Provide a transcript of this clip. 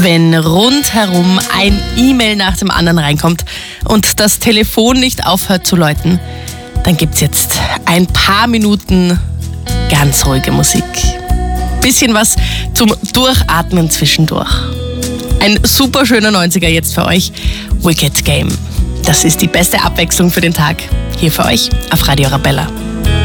Wenn rundherum ein E-Mail nach dem anderen reinkommt und das Telefon nicht aufhört zu läuten, dann gibt's jetzt ein paar Minuten ganz ruhige Musik. Bisschen was zum Durchatmen zwischendurch. Ein super schöner 90er jetzt für euch. Wicked Game. Das ist die beste Abwechslung für den Tag. Hier für euch auf Radio Arabella.